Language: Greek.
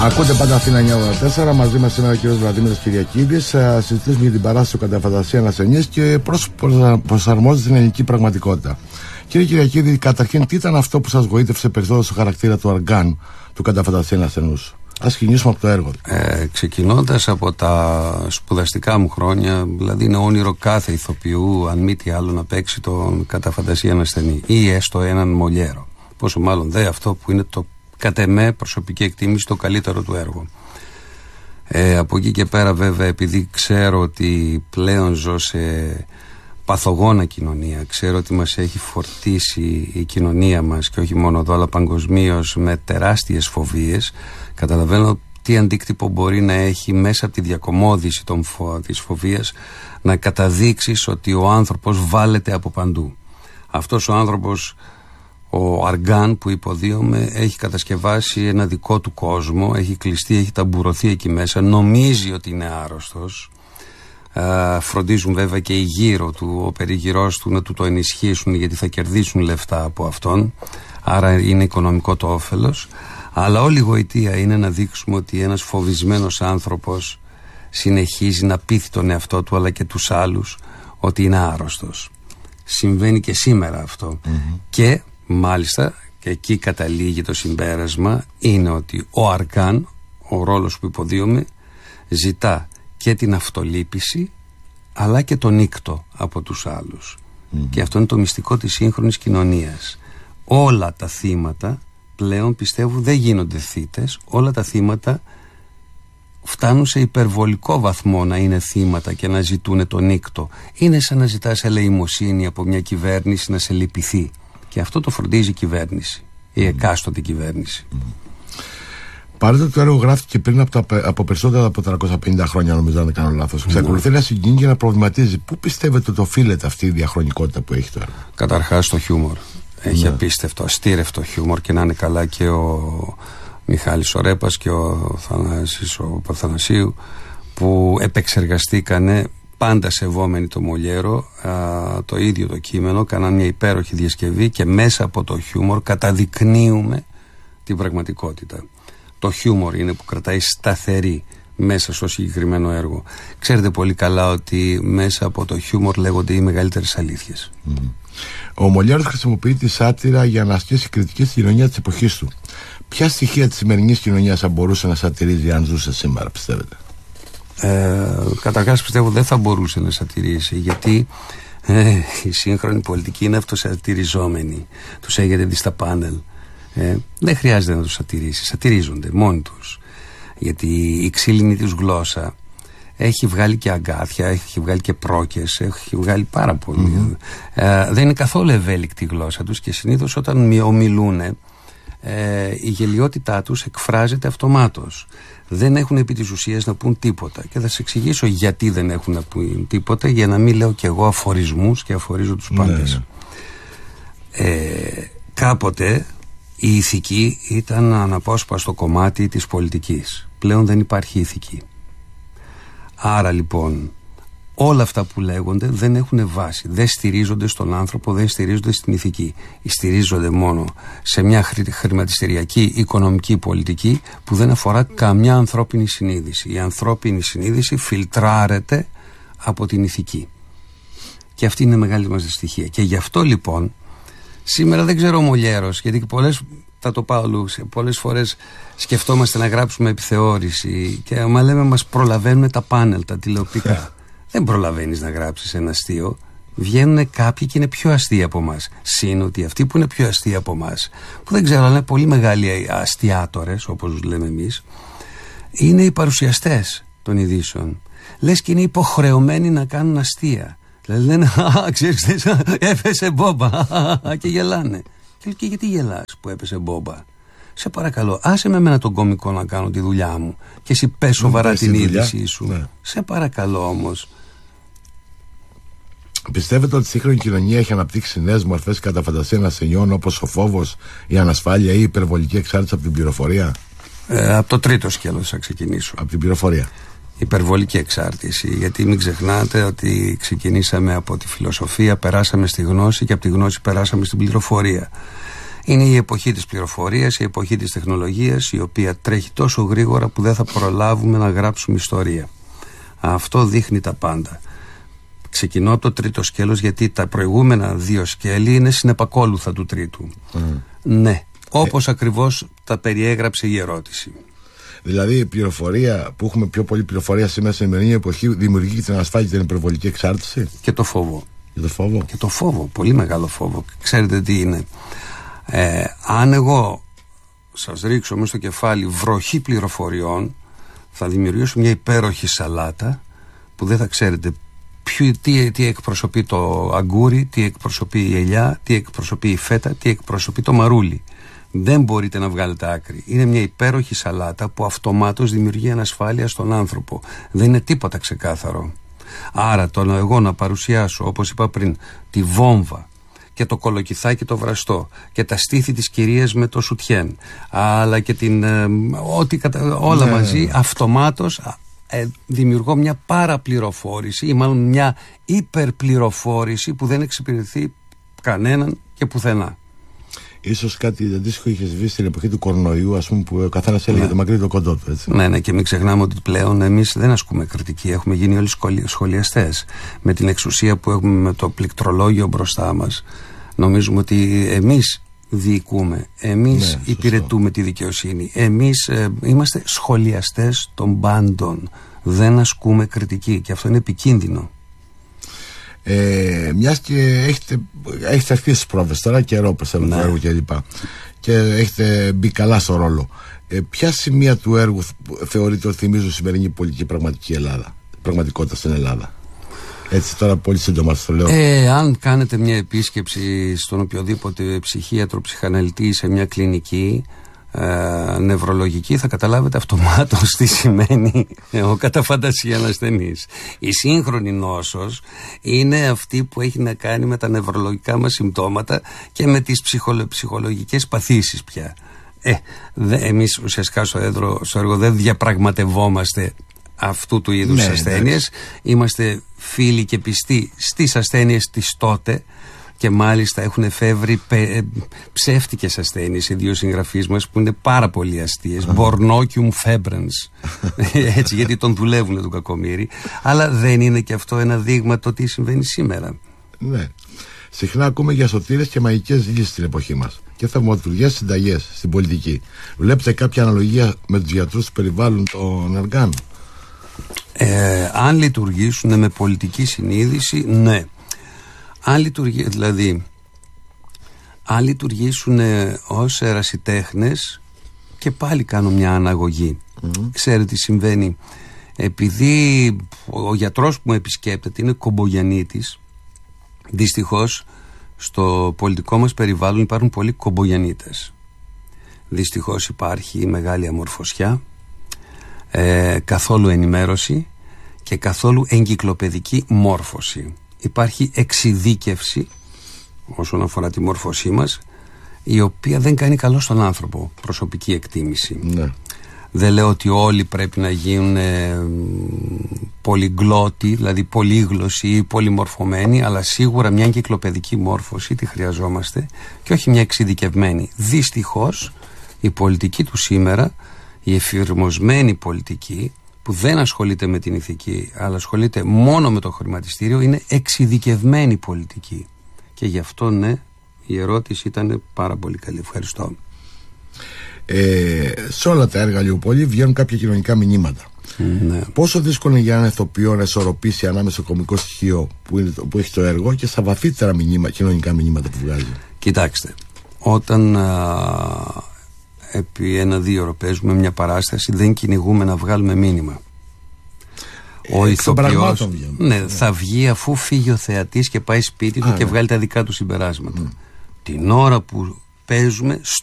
Ακούτε πάντα Αθήνα 984. Μαζί μας σήμερα ο κ. Βλαντίμηρος Κυριακίδης. Συζητήσουμε για την παράσταση κατά φαντασία ανασενής και πώς προσαρμόζεται στην ελληνική πραγματικότητα. Κύριε Κυριακίδη, καταρχήν, τι ήταν αυτό που σας γοήτευσε περισσότερο στο χαρακτήρα του Αργάν του κατά φαντασία ανασενούς? Ας ξεκινήσουμε από το έργο. Ξεκινώντας από τα σπουδαστικά μου χρόνια, δηλαδή είναι όνειρο κάθε ηθοποιού, αν μη τι άλλο, να παίξει τον κατά φαντασία ανασθενή ή έστω έναν Μολιέρο. Πόσο μάλλον δε αυτό που είναι το κατ' εμέ προσωπική εκτίμηση το καλύτερο του έργο. Από εκεί και πέρα, βέβαια, επειδή ξέρω ότι πλέον ζω σε παθογόνα κοινωνία, ξέρω ότι μας έχει φορτίσει η κοινωνία μας και όχι μόνο εδώ αλλά παγκοσμίως με τεράστιες φοβίες, καταλαβαίνω τι αντίκτυπο μπορεί να έχει μέσα από τη διακομώδηση της φοβίας να καταδείξεις ότι ο άνθρωπος βάλεται από παντού. Αυτός ο άνθρωπος, ο Αργάν που υποδίωμε, έχει κατασκευάσει ένα δικό του κόσμο, έχει κλειστεί, έχει ταμπουρωθεί εκεί μέσα, νομίζει ότι είναι άρρωστος. Φροντίζουν βέβαια και οι γύρω του, ο περιγυρός του, να του το ενισχύσουν, γιατί θα κερδίσουν λεφτά από αυτόν, άρα είναι οικονομικό το όφελος. Αλλά όλη η γοητεία είναι να δείξουμε ότι ένας φοβισμένος άνθρωπος συνεχίζει να πείθει τον εαυτό του αλλά και τους άλλους ότι είναι άρρωστος. Συμβαίνει και σήμερα αυτό. Και μάλιστα, και εκεί καταλήγει το συμπέρασμα, είναι ότι ο Αργάν, ο ρόλος που υποδίωμε, ζητά και την αυτολύπηση αλλά και τον ήκτο από τους άλλους. Και αυτό είναι το μυστικό της σύγχρονης κοινωνίας. Όλα τα θύματα πλέον, πιστεύω, δεν γίνονται θύτες. Όλα τα θύματα φτάνουν σε υπερβολικό βαθμό να είναι θύματα και να ζητούν τον ήκτο. Είναι σαν να ζητάς ελεημοσύνη από μια κυβέρνηση να σε λυπηθεί. Και αυτό το φροντίζει η κυβέρνηση, η εκάστοτε κυβέρνηση. Παρότι το έργο γράφτηκε πριν από περισσότερα από 350 χρόνια, νομίζω, αν δεν κάνω λάθος, εξακολουθεί να συγκινεί και να προβληματίζει. Πού πιστεύετε ότι οφείλεται αυτή η διαχρονικότητα που έχει το έργο? Καταρχάς το χιούμορ. Έχει απίστευτο, αστήρευτο χιούμορ, και να είναι καλά και ο Μιχάλης ο Ρέπας και ο Θανάσης ο Παθανασίου, που επεξεργαστήκανε, πάντα σεβόμενοι το Μολιέρο, το ίδιο το κείμενο, κάναν μια υπέροχη διασκευή και μέσα από το χιούμορ καταδεικνύουμε την πραγματικότητα. Το χιούμορ είναι που κρατάει σταθερή μέσα στο συγκεκριμένο έργο. Ξέρετε πολύ καλά ότι μέσα από το χιούμορ λέγονται οι μεγαλύτερες αλήθειες. Ο Μολιέρος χρησιμοποιεί τη σάτυρα για να ασκήσει κριτική στη κοινωνία της εποχής του. Ποια στοιχεία της σημερινής κοινωνίας θα μπορούσε να σατυρίζει αν ζούσε σήμερα, πιστεύετε? Καταρχάς πιστεύω δεν θα μπορούσε να σατυρίσει, γιατί η σύγχρονη πολιτική είναι αυτοσατυριζόμενη. Τους έχετε δει στα πάνελ. Δεν χρειάζεται να τους σατυρίσει, σατυρίζονται μόνοι τους, γιατί η ξύλινη τους γλώσσα έχει βγάλει και αγκάθια, έχει βγάλει και πρόκες, έχει βγάλει πάρα πολύ. Δεν είναι καθόλου ευέλικτη η γλώσσα τους και συνήθως όταν ομιλούν η γελιότητά τους εκφράζεται αυτομάτως. Δεν έχουν επί της ουσίας να πούν τίποτα, και θα σας εξηγήσω γιατί δεν έχουν να πούν τίποτα, για να μην λέω κι εγώ αφορισμούς και αφορίζω τους πάντες. Κάποτε η ηθική ήταν αναπόσπαστο κομμάτι της πολιτικής. Πλέον δεν υπάρχει ηθική. Άρα λοιπόν όλα αυτά που λέγονται δεν έχουν βάση, δεν στηρίζονται στον άνθρωπο, δεν στηρίζονται στην ηθική. Στηρίζονται μόνο σε μια χρηματιστηριακή οικονομική πολιτική που δεν αφορά καμιά ανθρώπινη συνείδηση. Η ανθρώπινη συνείδηση φιλτράρεται από την ηθική. Και αυτή είναι η μεγάλη μας δυστυχία. Και γι' αυτό λοιπόν σήμερα δεν ξέρω ο Μολιέρος, γιατί θα το πάω αλλού, πολλές φορές σκεφτόμαστε να γράψουμε επιθεώρηση και άμα λέμε μας προλαβαίνουν τα πάνελ, τα τηλεοπτικά. Δεν προλαβαίνεις να γράψεις ένα αστείο. Βγαίνουν κάποιοι και είναι πιο αστείοι από μας. Συν ότι αυτοί που είναι πιο αστείοι από μας, που δεν ξέρω, αλλά είναι πολύ μεγάλοι αστιάτορες, όπως τους λέμε εμείς, είναι οι παρουσιαστές των ειδήσεων. Λες και είναι υποχρεωμένοι να κάνουν αστεία. Δηλαδή λένε, ξέρεις, έπεσε μπόμπα, και γελάνε. Και γιατί γελάς που έπεσε μπόμπα? Σε παρακαλώ, άσε με εμένα τον κωμικό να κάνω τη δουλειά μου και εσύ πες σοβαρά την είδησή σου. Ναι. Σε παρακαλώ όμως. Πιστεύετε ότι η σύγχρονη κοινωνία έχει αναπτύξει νέες μορφές κατά φαντασία ασθενειών, όπως ο φόβος, η ανασφάλεια ή η υπερβολική εξάρτηση από την πληροφορία? Από το τρίτο σκέλος θα ξεκινήσω. Από την πληροφορία. Υπερβολική εξάρτηση, γιατί μην ξεχνάτε ότι ξεκινήσαμε από τη φιλοσοφία, περάσαμε στη γνώση και από τη γνώση περάσαμε στην πληροφορία. Είναι η εποχή της πληροφορίας, η εποχή της τεχνολογίας, η οποία τρέχει τόσο γρήγορα που δεν θα προλάβουμε να γράψουμε ιστορία. Αυτό δείχνει τα πάντα. Ξεκινώ από το τρίτο σκέλος, γιατί τα προηγούμενα δύο σκέλη είναι συνεπακόλουθα του τρίτου. Ναι, όπως ακριβώς τα περιέγραψε η ερώτηση. Δηλαδή η πληροφορία, που έχουμε πιο πολλή πληροφορία σήμερα στην σημερινή εποχή, δημιουργεί και την ασφάλεια και την υπερβολική εξάρτηση. Και το φόβο. Και το φόβο, πολύ μεγάλο φόβο. Ξέρετε τι είναι? Αν εγώ σας ρίξω μέσα στο κεφάλι βροχή πληροφοριών, θα δημιουργήσω μια υπέροχη σαλάτα που δεν θα ξέρετε τι εκπροσωπεί το αγκούρι, τι εκπροσωπεί η ελιά, τι εκπροσωπεί η φέτα, τι εκπροσωπεί το μαρούλι. Δεν μπορείτε να βγάλετε άκρη. Είναι μια υπέροχη σαλάτα που αυτομάτως δημιουργεί ανασφάλεια στον άνθρωπο. Δεν είναι τίποτα ξεκάθαρο. Άρα εγώ να παρουσιάσω, όπως είπα πριν, τη βόμβα και το κολοκυθάκι το βραστό και τα στήθη της κυρίας με το σουτιέν, αλλά και όλα μαζί, αυτομάτως δημιουργώ μια παραπληροφόρηση ή μάλλον μια υπερπληροφόρηση που δεν εξυπηρετεί κανέναν και πουθενά. Ίσως κάτι αντίστοιχο είχε βγει στην εποχή του κορονοϊού, ας πούμε, που ο καθένας έλεγε το μακρύ το κοντό του, έτσι. Ναι, και μην ξεχνάμε ότι πλέον εμείς δεν ασκούμε κριτική. Έχουμε γίνει όλοι σχολιαστές. Με την εξουσία που έχουμε, με το πληκτρολόγιο μπροστά μας, νομίζουμε ότι εμείς διοικούμε, εμείς υπηρετούμε τη δικαιοσύνη. Εμείς είμαστε σχολιαστές των πάντων. Δεν ασκούμε κριτική και αυτό είναι επικίνδυνο. Μιας και έχετε αρχίσει τις πρόβες τώρα, καιρό πιστεύω, του έργου κλπ. Και έχετε μπει καλά στο ρόλο. Ποια σημεία του έργου θεωρείτε ότι θυμίζουν σημερινή πολιτική πραγματικότητα στην Ελλάδα? Έτσι τώρα πολύ σύντομα σας το λέω. Αν κάνετε μια επίσκεψη στον οποιοδήποτε ψυχίατρο, ψυχαναλυτή σε μια κλινική νευρολογική, θα καταλάβετε αυτομάτως τι σημαίνει ο κατά φαντασία ασθενής. Η σύγχρονη νόσος είναι αυτή που έχει να κάνει με τα νευρολογικά μας συμπτώματα και με τις ψυχολογικές παθήσεις πια. Εμείς ουσιαστικά στο έργο δεν διαπραγματευόμαστε αυτού του είδους ασθένειες. Είμαστε φίλοι και πιστοί στις ασθένειες της τότε, και μάλιστα έχουν εφεύρει ψεύτικες ασθένειες οι δύο συγγραφείς μας που είναι πάρα πολύ αστείες. Bornocium febrens. Έτσι, γιατί τον δουλεύουν τον κακομοίρη. Αλλά δεν είναι και αυτό ένα δείγμα το τι συμβαίνει σήμερα? Ναι. Συχνά ακούμε για σωτήρες και μαγικές λύσεις στην εποχή μας και θαυματουργές συνταγές στην πολιτική. Βλέπετε κάποια αναλογία με τους γιατρούς του περιβάλλον των εργάνων? Αν λειτουργήσουν με πολιτική συνείδηση, ναι. Αν λειτουργήσουν ως ερασιτέχνες, και πάλι κάνω μια αναγωγή. Ξέρετε τι συμβαίνει? Επειδή ο γιατρός που με επισκέπτεται είναι κομπογιαννίτης, δυστυχώς στο πολιτικό μας περιβάλλον υπάρχουν πολλοί κομπογιαννίτες. Δυστυχώς υπάρχει μεγάλη αμορφωσιά, καθόλου ενημέρωση και καθόλου εγκυκλοπαιδική μόρφωση. Υπάρχει εξειδίκευση όσον αφορά τη μόρφωσή μας, η οποία δεν κάνει καλό στον άνθρωπο. Προσωπική εκτίμηση. Δεν λέω ότι όλοι πρέπει να γίνουν πολυγλώτοι, δηλαδή πολύγλωσσοι ή πολυμορφωμένοι, αλλά σίγουρα μια εγκυκλοπαιδική μόρφωση τη χρειαζόμαστε και όχι μια εξειδικευμένη. Δυστυχώς η πολιτική του σήμερα, η εφηρμοσμένη πολιτική, που δεν ασχολείται με την ηθική αλλά ασχολείται μόνο με το χρηματιστήριο, είναι εξειδικευμένη πολιτική. Και γι' αυτό ναι, η ερώτηση ήταν πάρα πολύ καλή. Ευχαριστώ. Σε όλα τα έργα Λιουπόλη βγαίνουν κάποια κοινωνικά μηνύματα. Πόσο δύσκολο είναι για έναν ηθοποιό να ισορροπήσει ανάμεσα στο κωμικό στοιχείο που έχει το έργο και στα βαθύτερα κοινωνικά μηνύματα που βγάζει? Κοιτάξτε, όταν επί 1-2 ώρες παίζουμε μια παράσταση, δεν κυνηγούμε να βγάλουμε μήνυμα. Ο ηθοποιός θα βγει αφού φύγει ο θεατής και πάει σπίτι του και βγάλει τα δικά του συμπεράσματα. Την ώρα που παίζουμε